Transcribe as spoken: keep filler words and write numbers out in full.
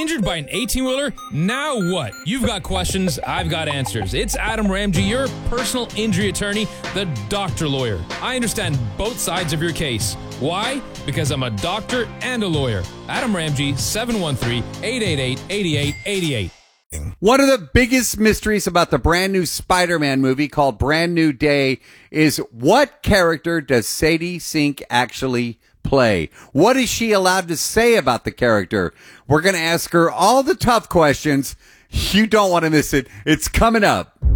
Injured by an eighteen-wheeler? Now what? You've got questions, I've got answers. It's Adam Ramsey, your personal injury attorney, the doctor lawyer. I understand both sides of your case. Why? Because I'm a doctor and a lawyer. Adam Ramsey, seven one three, eight eight eight, eight eight eight eight. One of the biggest mysteries about the brand new Spider-Man movie called Brand New Day is what character does Sadie Sink actually play? What is she allowed to say about the character? We're going to ask her all the tough questions. You don't want to miss it. It's coming up.